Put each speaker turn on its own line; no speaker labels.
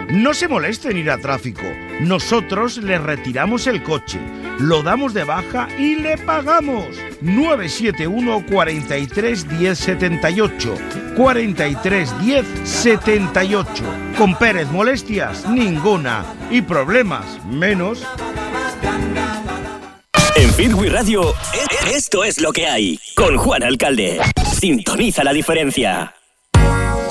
No se moleste en ir a tráfico. Nosotros le retiramos el coche, lo damos de baja y le pagamos. 971 43 10 78. 43 10 78. Con Pérez, molestias ninguna y problemas menos.
En Fit We Radio, esto es lo que hay. Con Juan Alcalde. Sintoniza la diferencia.